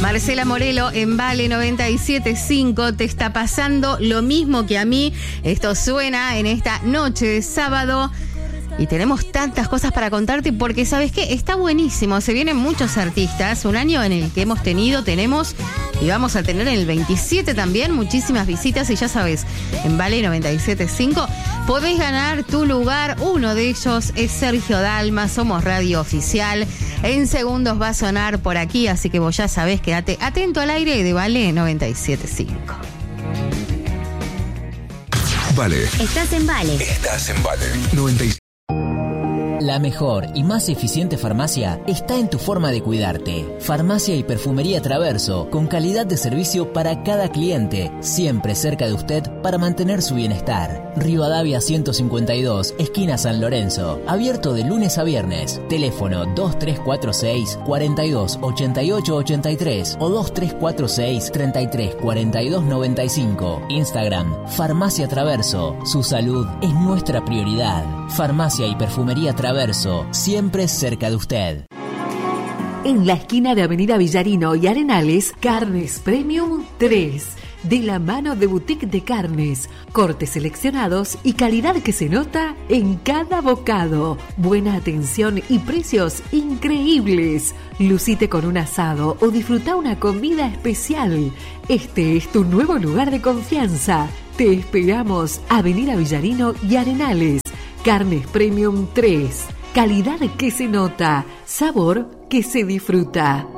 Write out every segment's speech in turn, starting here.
Marcela Morelo en Vale 97.5. Te está pasando lo mismo que a mí. Esto suena en esta noche de sábado. Y tenemos tantas cosas para contarte porque, ¿sabes qué? Está buenísimo. Se vienen muchos artistas. Un año en el que tenemos y vamos a tener en el 27 también muchísimas visitas. Y ya sabes, en Vale 97.5 podés ganar tu lugar. Uno de ellos es Sergio Dalma. Somos radio oficial. En segundos va a sonar por aquí. Así que vos ya sabés, quédate atento al aire de Vale 97.5. Vale. Estás en Vale. Estás en Vale 97. La mejor y más eficiente farmacia está en tu forma de cuidarte. Farmacia y Perfumería Traverso, con calidad de servicio para cada cliente, siempre cerca de usted para mantener su bienestar. Rivadavia 152, esquina San Lorenzo, abierto de lunes a viernes. Teléfono 2346 42 88 83 o 2346 33 42 95. Instagram, Farmacia Traverso. Su salud es nuestra prioridad. Farmacia y Perfumería Traverso, siempre cerca de usted. En la esquina de Avenida Villarino y Arenales, Carnes Premium 3. De la mano de Boutique de Carnes. Cortes seleccionados y calidad que se nota en cada bocado. Buena atención y precios increíbles. Lucite con un asado o disfruta una comida especial. Este es tu nuevo lugar de confianza. Te esperamos. Avenida Villarino y Arenales. Carnes Premium 3. Calidad que se nota. Sabor que se disfruta.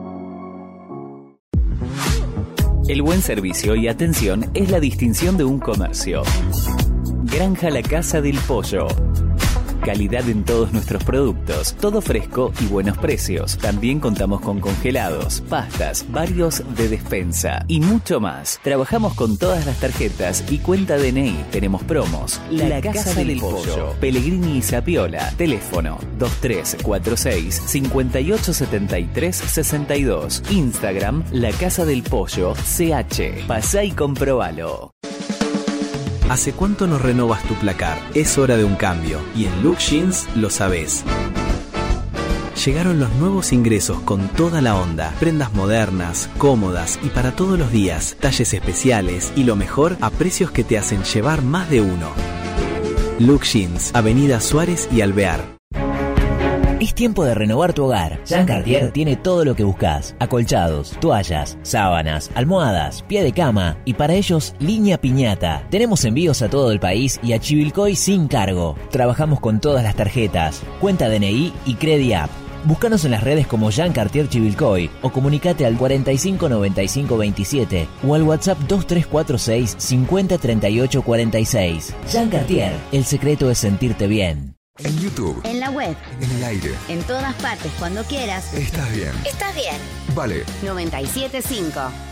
El buen servicio y atención es la distinción de un comercio. Granja La Casa del Pollo. Calidad en todos nuestros productos, todo fresco y buenos precios. También contamos con congelados, pastas, varios de despensa y mucho más. Trabajamos con todas las tarjetas y cuenta DNI. Tenemos promos. La Casa del Pollo. Pellegrini y Zapiola. Teléfono 2346 5873 62. Instagram La Casa del Pollo CH. Pasá y comprobalo. ¿Hace cuánto no renovas tu placar? Es hora de un cambio y en Look Jeans lo sabés. Llegaron los nuevos ingresos con toda la onda. Prendas modernas, cómodas y para todos los días. Talles especiales y lo mejor a precios que te hacen llevar más de uno. Look Jeans, Avenida Suárez y Alvear. Es tiempo de renovar tu hogar. Jean Cartier tiene todo lo que buscas: acolchados, toallas, sábanas, almohadas, pie de cama y para ellos línea piñata. Tenemos envíos a todo el país y a Chivilcoy sin cargo. Trabajamos con todas las tarjetas, cuenta DNI y CrediApp. Búscanos en las redes como Jean Cartier Chivilcoy o comunicate al 45 95 27 o al WhatsApp 2346 50 38 46. Jean Cartier, el secreto es sentirte bien. En YouTube. En la web. En el aire. En todas partes, cuando quieras. Estás bien. Estás bien. Vale. 97.5.